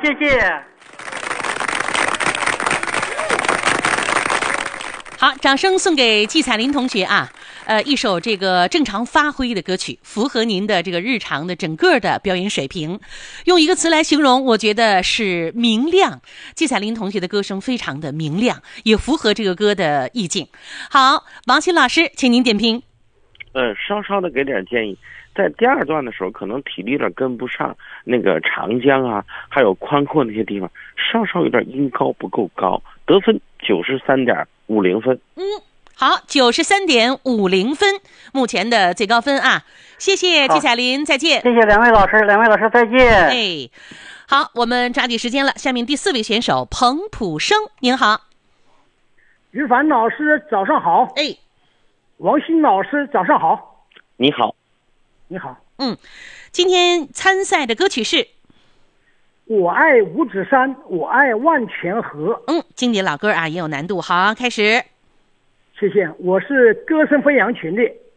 谢谢。 好，掌声送给季彩玲同学啊！一首这个正常发挥的歌曲，符合您的这个日常的整个的表演水平。用一个词来形容，我觉得是明亮。季彩玲同学的歌声非常的明亮，也符合这个歌的意境。好，王鑫老师，请您点评。 稍稍的给点建议，在第二段的时候，可能体力有点跟不上那个长江啊，还有宽阔那些地方，稍稍有点音高不够高，得分93.50分。 好，93.50分，目前的最高分啊！谢谢季彩玲，再见。 谢谢两位老师，再见。 哎，好，我们抓紧时间了。下面第4位选手彭普生，您好。 于凡老师早上好。 哎， 王鑫老师早上好。 你好。 你好。 今天参赛的歌曲是我爱五指山，我爱万泉河。 经典老歌啊，也有难度。好，开始。 谢谢，我是歌声飞扬群的